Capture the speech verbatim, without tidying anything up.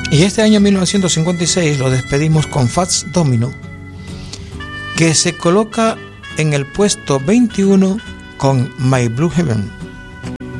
Y este año mil novecientos cincuenta y seis lo despedimos con Fats Domino, que se coloca en el puesto veintiuno con My Blue Heaven.